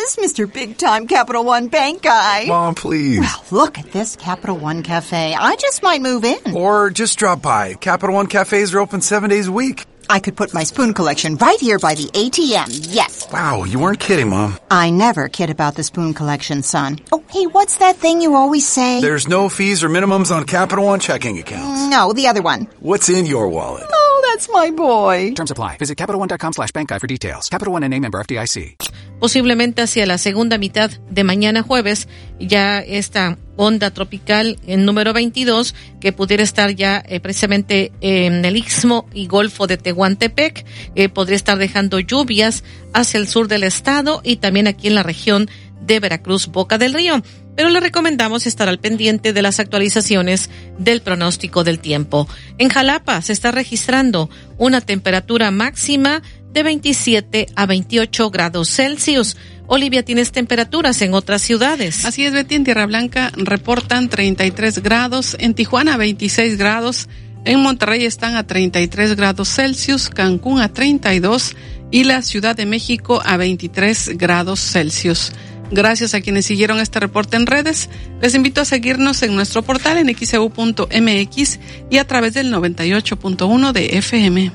is Mr. Big Time Capital One Bank guy. Mom, please. Well, look at this Capital One Cafe. I just might move in. Or just drop by. Capital One cafes are open 7 days a week. I could put my spoon collection right here by the ATM, yes. Wow, you weren't kidding, Mom. I never kid about the spoon collection, son. Oh, hey, what's that thing you always say? There's no fees or minimums on Capital One checking accounts. No, the other one. What's in your wallet? Oh, that's my boy. Terms apply. Visit CapitalOne.com/bankguide for details. Capital One N.A. member FDIC. Posiblemente hacia la segunda mitad de mañana jueves, ya esta onda tropical en número 22, que pudiera estar ya precisamente en el Istmo y Golfo de Tehuantepec, podría estar dejando lluvias hacia el sur del estado y también aquí en la región de Veracruz, Boca del Río. Pero le recomendamos estar al pendiente de las actualizaciones del pronóstico del tiempo. En Jalapa se está registrando una temperatura máxima de 27 a 28 grados Celsius. Olivia, ¿tienes temperaturas en otras ciudades? Así es, Betty, en Tierra Blanca reportan 33 grados, en Tijuana 26 grados, en Monterrey están a 33 grados Celsius, Cancún a 32 y la Ciudad de México a 23 grados Celsius. Gracias a quienes siguieron este reporte en redes. Les invito a seguirnos en nuestro portal en xeu.mx y a través del 98.1 de FM.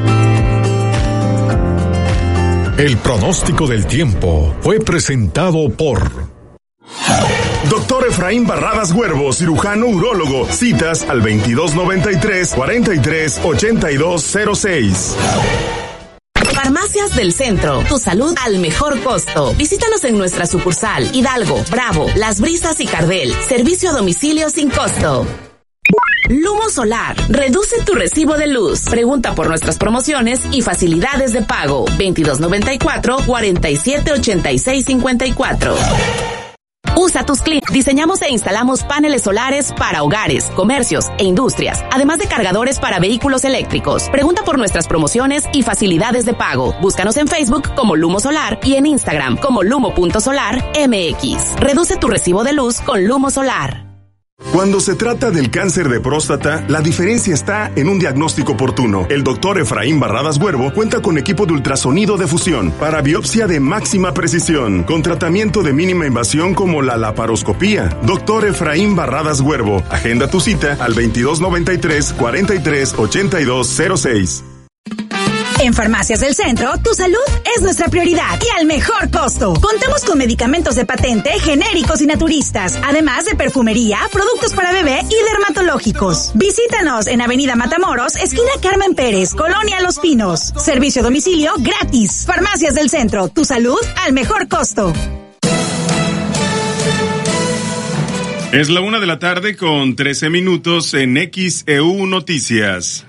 El pronóstico del tiempo fue presentado por Doctor Efraín Barradas Huervo, cirujano urólogo. Citas al 2293-438206. Farmacias del Centro, tu salud al mejor costo. Visítanos en nuestra sucursal Hidalgo, Bravo, Las Brisas y Cardel. Servicio a domicilio sin costo. Lumo Solar, reduce tu recibo de luz. Pregunta por nuestras promociones y facilidades de pago. 2294-478654. Usa tus clips. Diseñamos e instalamos paneles solares para hogares, comercios e industrias, además de cargadores para vehículos eléctricos. Pregunta por nuestras promociones y facilidades de pago. Búscanos en Facebook como Lumo Solar y en Instagram como lumo.solarmx. Reduce tu recibo de luz con Lumo Solar. Cuando se trata del cáncer de próstata, la diferencia está en un diagnóstico oportuno. El doctor Efraín Barradas Huervo cuenta con equipo de ultrasonido de fusión para biopsia de máxima precisión, con tratamiento de mínima invasión como la laparoscopía. Doctor Efraín Barradas Huervo, agenda tu cita al 2293-438206. En Farmacias del Centro, tu salud es nuestra prioridad y al mejor costo. Contamos con medicamentos de patente, genéricos y naturistas, además de perfumería, productos para bebé y dermatológicos. Visítanos en Avenida Matamoros, esquina Carmen Pérez, Colonia Los Pinos. Servicio a domicilio gratis. Farmacias del Centro, tu salud al mejor costo. Es la 1:00 con 13 minutos en XEU Noticias.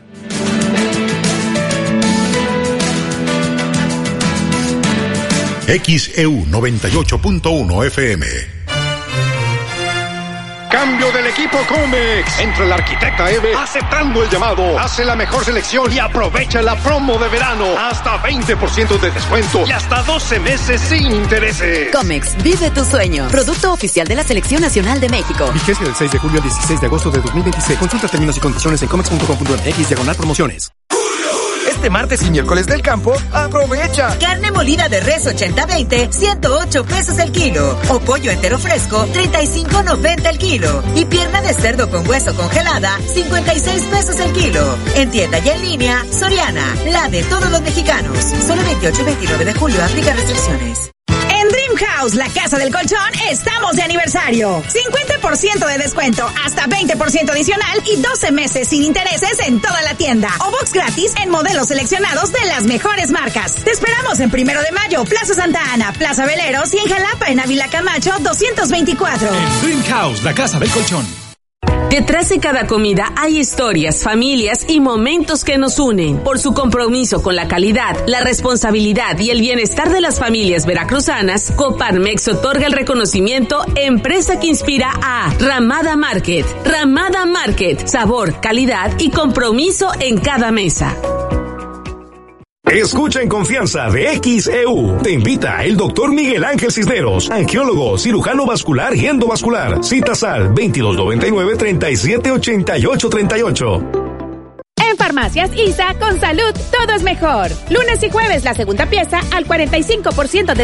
XEU 98.1 FM. Cambio del equipo Comex. Entra el arquitecta Eve aceptando el llamado. Hace la mejor selección y aprovecha la promo de verano. Hasta 20% de descuento y hasta 12 meses sin intereses. Comex, vive tu sueño. Producto oficial de la Selección Nacional de México. Vigencia del 6 de julio al 16 de agosto de 2026. Consulta términos y condiciones en comex.com.mx/promociones. Este martes y miércoles del campo, aprovecha. Carne molida de res 80-20, 108 pesos el kilo. O pollo entero fresco, 35.90 el kilo. Y pierna de cerdo con hueso congelada, 56 pesos el kilo. En tienda y en línea, Soriana, la de todos los mexicanos. Solo 28 y 29 de julio, aplica restricciones. En Dream House, la casa del colchón, estamos de aniversario. 50% de descuento, hasta 20% adicional y 12 meses sin intereses en toda la tienda. O box gratis en modelos seleccionados de las mejores marcas. Te esperamos en 1 de Mayo, Plaza Santa Ana, Plaza Veleros y en Jalapa, en Ávila Camacho, 224. En Dream House, la casa del colchón. Detrás de cada comida hay historias, familias y momentos que nos unen. Por su compromiso con la calidad, la responsabilidad y el bienestar de las familias veracruzanas, Coparmex otorga el reconocimiento Empresa que Inspira a Ramada Market. Ramada Market, sabor, calidad y compromiso en cada mesa. Escucha en confianza de XEU. Te invita el doctor Miguel Ángel Cisneros, angiólogo, cirujano vascular y endovascular. Citas al 2299-378838. En Farmacias ISA, con salud, todo es mejor. Lunes y jueves, la segunda pieza al 45% de